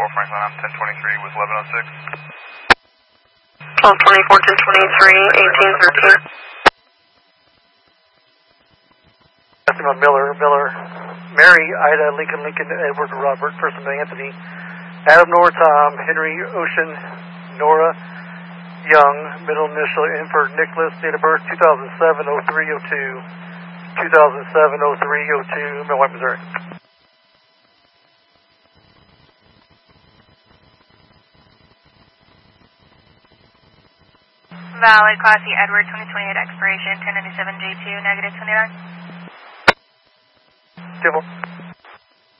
Franklin, I'm 1023 with 1106. 1224, 1023, 1813. Miller, Mary, Ida, Lincoln, Edward, Robert, first name Anthony, Adam, Nora, Tom, Henry, Ocean, Nora, Young, middle initial in for Nicholas, date of birth 2007-03-02, 2007-03-02, Milwaukee, Missouri. Valid, Class E, Edward, 2028 expiration, 1097 J2, negative 29. Civil.